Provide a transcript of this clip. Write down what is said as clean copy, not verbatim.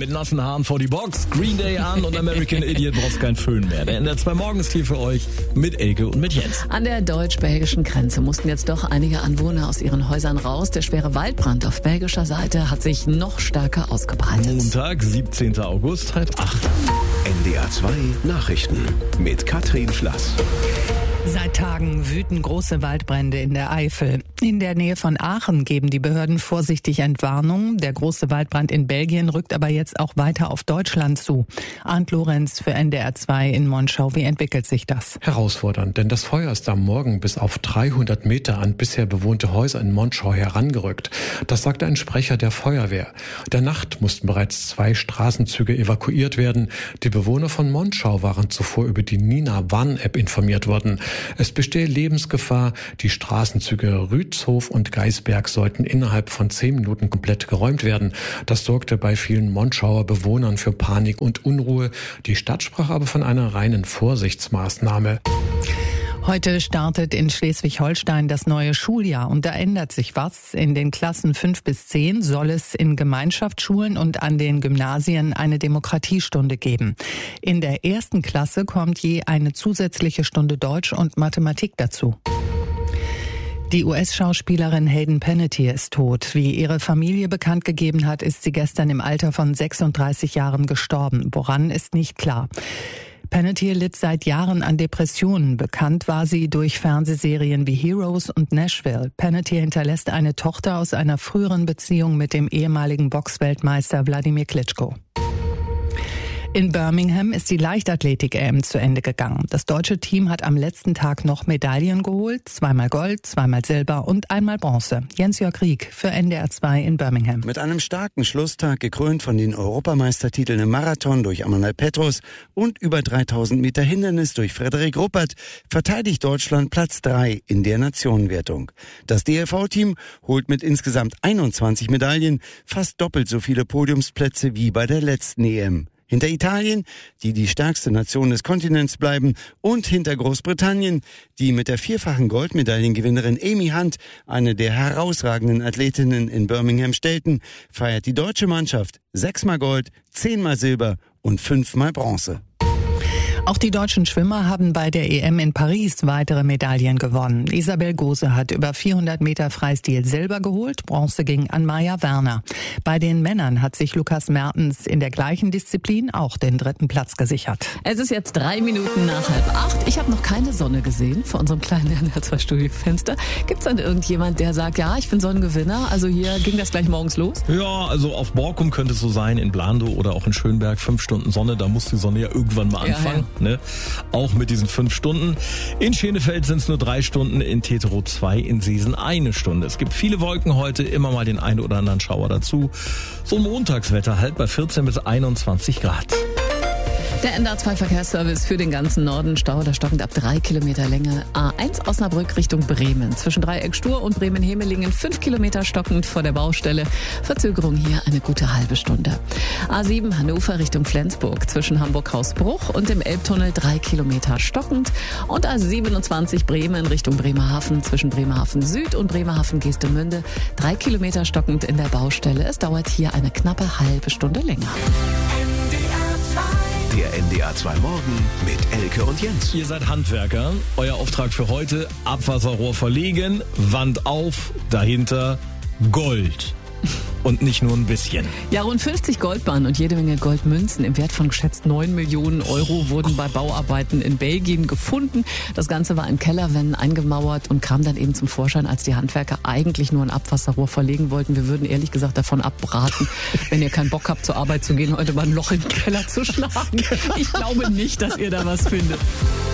mit nassen Haaren vor die Box, Green Day an und American Idiot brauchst kein Föhn mehr. Der NDR 2 Morgens hier für euch mit Elke und mit Jens. An der deutsch-belgischen Grenze mussten jetzt doch einige Anwohner aus ihren Häusern raus. Der schwere Waldbrand auf belgischer Seite hat sich noch stärker ausgebreitet. Montag, 17. August, 7:30. NDR 2 Nachrichten mit Katrin Schlass. Seit Tagen wüten große Waldbrände in der Eifel. In der Nähe von Aachen geben die Behörden vorsichtig Entwarnung. Der große Waldbrand in Belgien rückt aber jetzt auch weiter auf Deutschland zu. Arndt Lorenz für NDR 2 in Monschau. Wie entwickelt sich das? Herausfordernd, denn das Feuer ist am Morgen bis auf 300 Meter an bisher bewohnte Häuser in Monschau herangerückt. Das sagte ein Sprecher der Feuerwehr. In der Nacht mussten bereits 2 Straßenzüge evakuiert werden. Die Bewohner von Monschau waren zuvor über die Nina-Warn-App informiert worden. Es bestehe Lebensgefahr. Die Straßenzüge Rützhof und Geisberg sollten innerhalb von 10 Minuten komplett geräumt werden. Das sorgte bei vielen Monschauer Bewohnern für Panik und Unruhe. Die Stadt sprach aber von einer reinen Vorsichtsmaßnahme. Heute startet in Schleswig-Holstein das neue Schuljahr und da ändert sich was. In den Klassen 5 bis 10 soll es in Gemeinschaftsschulen und an den Gymnasien eine Demokratiestunde geben. In der 1. Klasse kommt je eine zusätzliche Stunde Deutsch und Mathematik dazu. Die US-Schauspielerin Hayden Panettiere ist tot. Wie ihre Familie bekannt gegeben hat, ist sie gestern im Alter von 36 Jahren gestorben. Woran ist nicht klar. Panettiere litt seit Jahren an Depressionen. Bekannt war sie durch Fernsehserien wie Heroes und Nashville. Panettiere hinterlässt eine Tochter aus einer früheren Beziehung mit dem ehemaligen Boxweltmeister Wladimir Klitschko. In Birmingham ist die Leichtathletik-EM zu Ende gegangen. Das deutsche Team hat am letzten Tag noch Medaillen geholt. 2-mal Gold, 2-mal Silber und 1-mal Bronze. Jens-Jörg Rieck für NDR 2 in Birmingham. Mit einem starken Schlusstag, gekrönt von den Europameistertiteln im Marathon durch Amanal Petros und über 3000 Meter Hindernis durch Frederik Ruppert, verteidigt Deutschland Platz 3 in der Nationenwertung. Das DLV-Team holt mit insgesamt 21 Medaillen fast doppelt so viele Podiumsplätze wie bei der letzten EM. Hinter Italien, die die stärkste Nation des Kontinents bleiben, und hinter Großbritannien, die mit der 4-fachen Goldmedaillengewinnerin Amy Hunt eine der herausragenden Athletinnen in Birmingham stellten, feiert die deutsche Mannschaft 6-mal Gold, 10-mal Silber und 5-mal Bronze. Auch die deutschen Schwimmer haben bei der EM in Paris weitere Medaillen gewonnen. Isabel Gose hat über 400 Meter Freistil Silber geholt, Bronze ging an Maja Werner. Bei den Männern hat sich Lukas Mertens in der gleichen Disziplin auch den 3. Platz gesichert. Es ist jetzt 3 Minuten nach 7:30. Ich habe noch keine Sonne gesehen vor unserem kleinen NDR 2 Studiofenster. Gibt es dann irgendjemand, der sagt, ja, ich bin Sonnengewinner? Also hier ging das gleich morgens los? Ja, also auf Borkum könnte es so sein, in Blandow oder auch in Schönberg 5 Stunden Sonne. Da muss die Sonne ja irgendwann mal anfangen. Ja. Ne? Auch mit diesen 5 Stunden. In Schenefeld sind es nur 3 Stunden, in Teterow 2, in Seesen 1 Stunde. Es gibt viele Wolken heute, immer mal den einen oder anderen Schauer dazu. So ein Montagswetter halt bei 14 bis 21 Grad. Der NDR 2 Verkehrsservice für den ganzen Norden. Stau oder stockend ab 3 Kilometer Länge. A1 Osnabrück Richtung Bremen. Zwischen Dreieck Stur und Bremen-Hemelingen 5 Kilometer stockend vor der Baustelle. Verzögerung hier eine gute halbe Stunde. A7 Hannover Richtung Flensburg. Zwischen Hamburg-Hausbruch und dem Elbtunnel 3 Kilometer stockend. Und A27 Bremen Richtung Bremerhaven. Zwischen Bremerhaven Süd und Bremerhaven Geestemünde 3 Kilometer stockend in der Baustelle. Es dauert hier eine knappe halbe Stunde länger. Der NDR 2 Morgen mit Elke und Jens. Ihr seid Handwerker. Euer Auftrag für heute: Abwasserrohr verlegen, Wand auf, dahinter Gold. Und nicht nur ein bisschen. Ja, rund 50 Goldbarren und jede Menge Goldmünzen im Wert von geschätzt 9 Millionen Euro wurden bei Bauarbeiten in Belgien gefunden. Das Ganze war in Kellerwänden eingemauert und kam dann eben zum Vorschein, als die Handwerker eigentlich nur ein Abwasserrohr verlegen wollten. Wir würden ehrlich gesagt davon abraten, wenn ihr keinen Bock habt, zur Arbeit zu gehen, heute mal ein Loch in den Keller zu schlagen. Ich glaube nicht, dass ihr da was findet.